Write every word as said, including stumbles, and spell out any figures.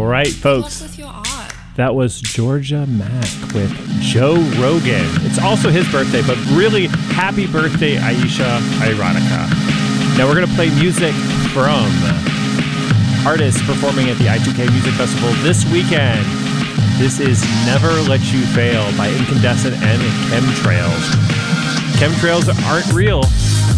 All right, folks. With your art. That was Georgia Mack with Joe Rogan. It's also his birthday, but really happy birthday, Aisha Ironica. Now we're going to play music from artists performing at the I two K Music Festival this weekend. This is Never Let You Fail by Incandescent and Chemtrails. Chemtrails aren't real.